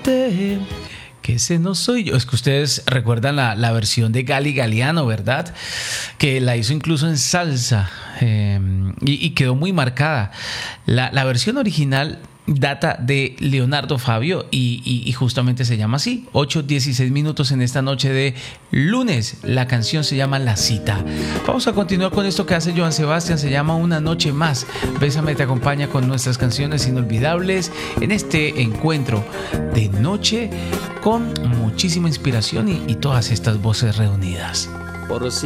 decirte que ese no soy yo. Es que ustedes recuerdan la versión de Gali Galiano, ¿verdad? Que la hizo incluso en salsa y quedó muy marcada. La versión original data de Leonardo Fabio y justamente se llama así, 8:16 minutos en esta noche de lunes. La canción se llama La Cita. Vamos a continuar con esto que hace Joan Sebastián, se llama Una Noche Más. Bésame te acompaña con nuestras canciones inolvidables en este encuentro de noche con muchísima inspiración y todas estas voces reunidas. Por si